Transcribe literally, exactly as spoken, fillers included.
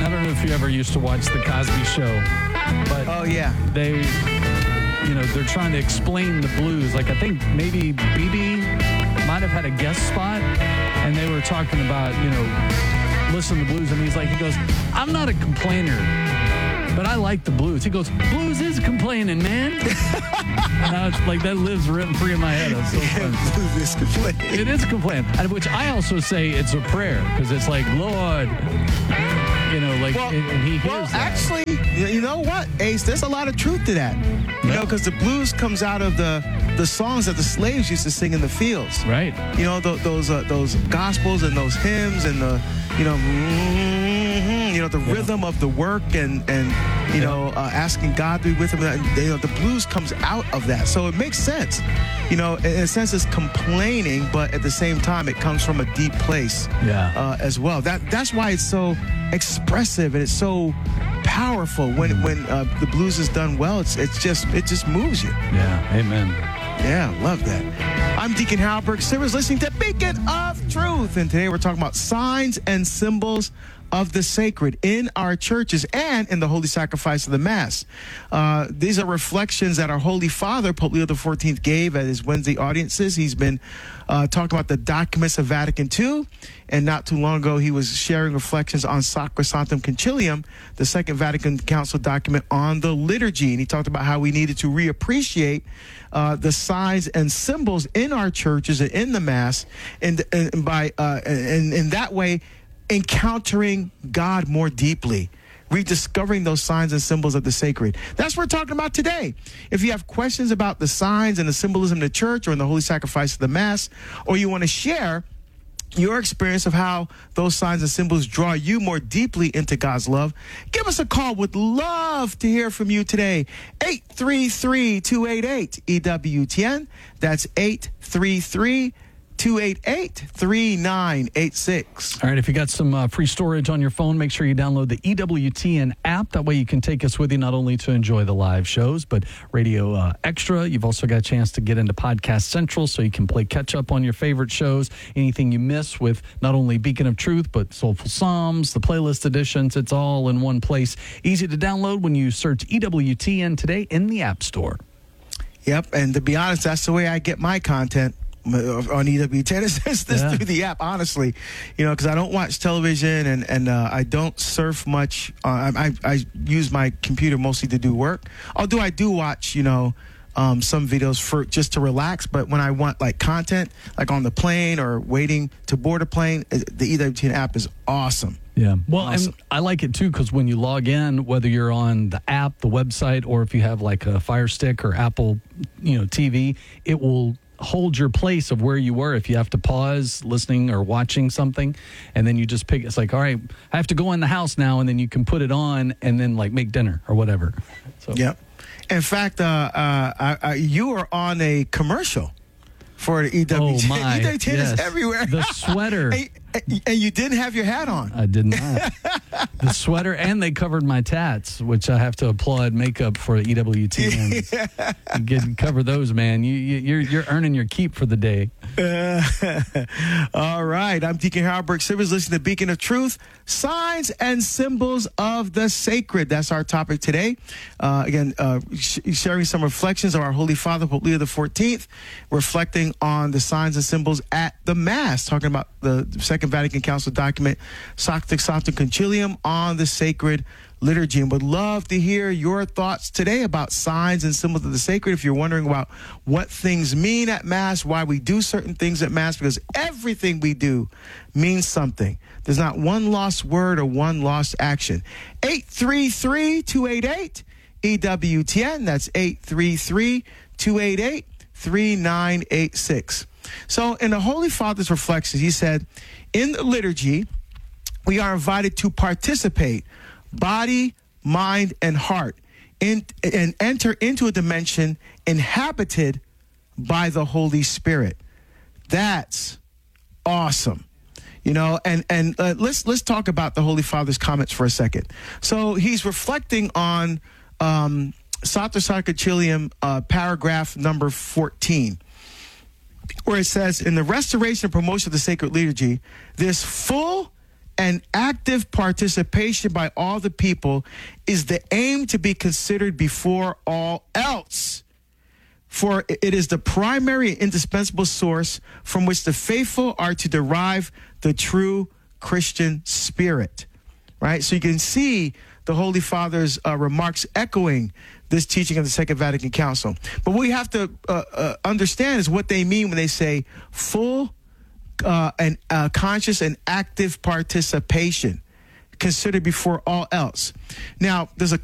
I don't know if you ever used to watch The Cosby Show, but oh yeah, they, you know, they're trying to explain the blues. Like I think maybe B B might have had a guest spot, and they were talking about, you know, listen to the blues, and he's like, he goes, I'm not a complainer, but I like the blues. He goes, blues is complaining, man. And now it's like that lives written free in my head. It's so fun. Blues is complaining. It is complaining, and which I also say it's a prayer because it's like, Lord, you know, like, Well, and, and he hears well that. actually, you know what, Ace? There's a lot of truth to that. You Yeah. know, because the blues comes out of the the songs that the slaves used to sing in the fields. Right. You know, th- those uh, those gospels and those hymns and the, you know, mm-hmm, you know, the Yeah. rhythm of the work and and you Yeah. know, uh, asking God to be with him. And, you know, the blues comes out of that, so it makes sense. You know, in a sense, it's complaining, but at the same time, it comes from a deep place. Yeah. Uh, as well. That that's why it's so expressive and it's so powerful when when uh, the blues is done well. It's it's just it just moves you. Yeah. Amen. Yeah, love that. I'm Deacon Halberg Simmons, listening to Beacon of Truth, and today we're talking about signs and symbols of the sacred in our churches and in the holy sacrifice of the Mass. Uh, these are reflections that our Holy Father, Pope Leo the fourteenth, gave at his Wednesday audiences. He's been uh, talking about the documents of Vatican two, and not too long ago he was sharing reflections on Sacrosanctum Concilium, the Second Vatican Council document on the liturgy, and he talked about how we needed to reappreciate uh, the signs and symbols in our churches and in the Mass, and, and by uh, and in that way, encountering God more deeply, rediscovering those signs and symbols of the sacred. That's what we're talking about today. If you have questions about the signs and the symbolism of the church or in the holy sacrifice of the Mass, or you want to share your experience of how those signs and symbols draw you more deeply into God's love, give us a call. Would love to hear from you today. eight three three, two eight eight, E W T N. That's eight three three, two eight eight, three nine eight six. All right, if you got some uh, free storage on your phone, make sure you download the E W T N app. That way you can take us with you not only to enjoy the live shows, but Radio uh, Extra. You've also got a chance to get into Podcast Central so you can play catch-up on your favorite shows. Anything you miss with not only Beacon of Truth, but Soulful Psalms, the playlist editions, it's all in one place. Easy to download when you search E W T N today in the App Store. Yep, and to be honest, that's the way I get my content on E W T N. It's this Yeah. through the app, honestly, you know, because I don't watch television and and uh, I don't surf much. Uh, I, I use my computer mostly to do work. Although I do watch, you know, um, some videos for just to relax. But when I want like content, like on the plane or waiting to board a plane, the E W T N app is awesome. Yeah. Well, Awesome. and I like it too because when you log in, whether you're on the app, the website, or if you have like a Fire Stick or Apple, you know, T V, it will hold your place of where you were if you have to pause listening or watching something, and then you just pick. It's like, all right, I have to go in the house now, and then you can put it on and then like make dinner or whatever. So Yep. In fact, uh, uh, I, I, you are on a commercial for the E W T N. Oh my! E W T N yes. is everywhere. The sweater. and, and you didn't have your hat on. I did not. The sweater, and they covered my tats, which I have to applaud makeup for E W T N. Yeah. You get cover those, man. You, you you're you're earning your keep for the day. Uh, all right. I'm Deacon Halberg Simmons, listening to Beacon of Truth, signs and symbols of the sacred. That's our topic today. Uh, again, uh, sh- sharing some reflections of our Holy Father, Pope Leo the fourteenth, reflecting on the signs and symbols at the Mass, talking about the Second Vatican Council document, Sacrosanctum Concilium, on the sacred liturgy, and would love to hear your thoughts today about signs and symbols of the sacred. If you're wondering about what things mean at Mass, why we do certain things at Mass, because everything we do means something. There's not one lost word or one lost action. eight three three, two eight eight, E W T N. That's eight three three, two eight eight, three nine eight six. So in the Holy Father's reflections, he said, in the liturgy, we are invited to participate, body, mind, and heart, in, and enter into a dimension inhabited by the Holy Spirit. That's awesome. You know, and and uh, let's let's talk about the Holy Father's comments for a second. So he's reflecting on um, Sacrosanctum Concilium, uh, paragraph number fourteen, where it says, in the restoration and promotion of the sacred liturgy, this full and active participation by all the people is the aim to be considered before all else. For it is the primary and indispensable source from which the faithful are to derive the true Christian spirit, right? So you can see the Holy Father's uh, remarks echoing this teaching of the Second Vatican Council. But what we have to uh, uh, understand is what they mean when they say full uh, and uh, conscious and active participation considered before all else. Now, there's a